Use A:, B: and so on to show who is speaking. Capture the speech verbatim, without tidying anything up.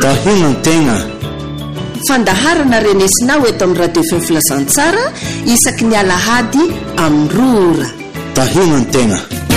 A: tahina ny tegna.
B: Fandaharana renesinao eto amin'ny radio feo filazantsara isaky ny alahady amin'ny roa ora.
A: Tahina ny tegna.